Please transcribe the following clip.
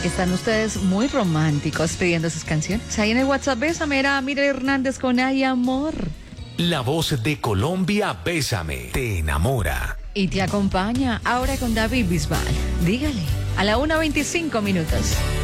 Están ustedes muy románticos pidiendo sus canciones. Ahí en el WhatsApp, Bésame, era Mira Hernández con Ay Amor. La voz de Colombia, Bésame, te enamora. Y te acompaña ahora con David Bisbal. Dígale, a la 1:25 minutos.